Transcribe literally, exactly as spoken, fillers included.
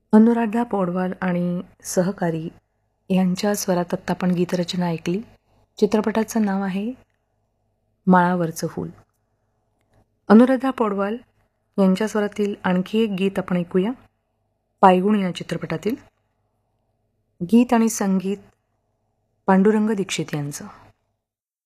अनुराधा पौडवाल आणि सहकारी यांच्या स्वरात आत्ता आपण गीतरचना ऐकली. चित्रपटाचं नाव आहे माळावरचं फूल. अनुराधा पौडवाल यांच्या स्वरातील आणखी एक गीत आपण ऐकूया. पायगुण या चित्रपटातील गीत आणि संगीत पांडुरंग दीक्षित यांचं.